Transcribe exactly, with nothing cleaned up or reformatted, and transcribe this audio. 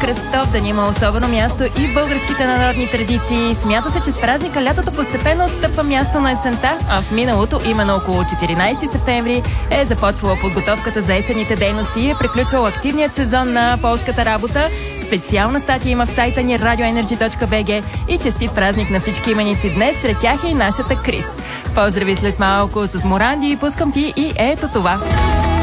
Кръстов ден има особено място и в българските народни традиции. Смята се, че с празника лятото постепенно отстъпва място на есента, а в миналото, именно около четиринайсети септември, е започвала подготовката за есенните дейности и е приключвал активният сезон на полската работа. Специална статия има в сайта ни радио енерджи точка би джи и честит празник на всички именици днес, сред тях е и нашата Крис. Поздрави след малко с Моранди и пускам ти и ето това.